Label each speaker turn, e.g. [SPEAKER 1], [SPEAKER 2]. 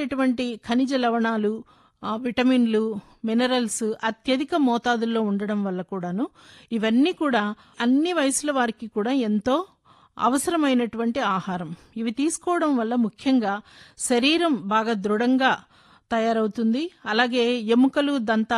[SPEAKER 1] ముఖ్యమైనటువంటి ఖనిజ లవణాలు, విటమిన్లు, మినరల్స్ అత్యధిక మోతాదుల్లో ఉండడం వల్ల కూడాను ఇవన్నీ కూడా అన్ని వయసుల వారికి కూడా ఎంతో అవసరమైనటువంటి ఆహారం. ఇవి తీసుకోవడం వల్ల ముఖ్యంగా శరీరం బాగా దృఢంగా తయారవుతుంది. అలాగే ఎముకలు, దంతాలు